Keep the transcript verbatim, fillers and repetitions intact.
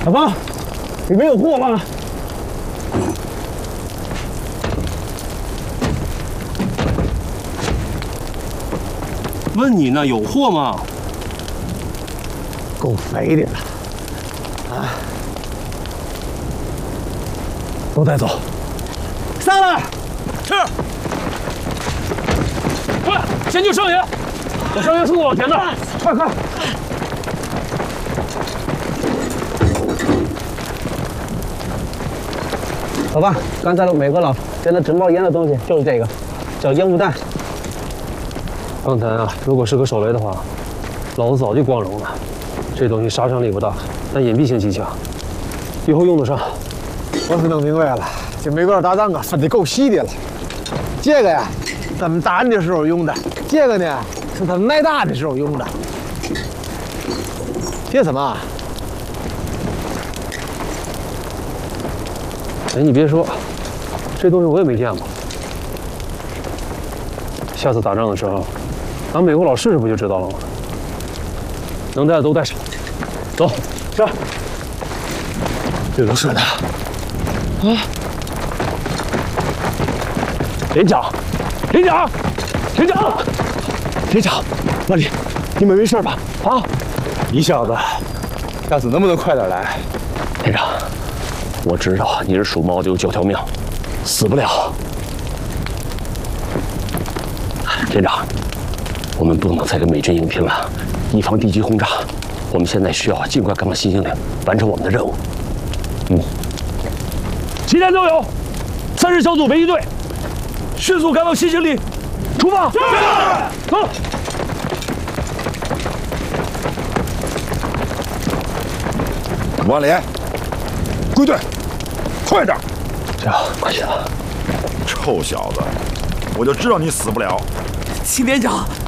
小芳，里面有货吗？ 问你呢，有货吗？ 够肥的了，啊！都带走。上来。 是。快，先救少爷！把少爷送到老田那儿，快快！ 老爸，刚才的美国佬给那整包烟的东西就是这个，叫烟雾弹。 刚才啊，如果是个手雷的话，老子早就光荣了。这东西杀伤力不大，但隐蔽性极强，以后用得上。 我是弄明白了，这美国佬打仗啊，分得够细的了。这个呀，咱们打人的时候用的；这个呢，是他们挨打的时候用的。这什么？ 哎，你别说，这东西我也没见过。下次打仗的时候，咱美国佬试试不就知道了吗？能带的都带上，走。是。这都是的。啊！连长，连长，连长，连长，万里，你们没事吧？啊！ 你小子，下次能不能快点来？ 连长。 我知道你是属猫的，有九条命，死不了。连长，我们不能再跟美军硬拼了，以防敌机轰炸。我们现在需要尽快赶往西星岭，完成我们的任务。嗯，七天都有，三十小组为一队，迅速赶往西星岭，出发。是。走。 王连，归队。 快点！ 这样，快去了。 臭小子，我就知道你死不了。 秦连长，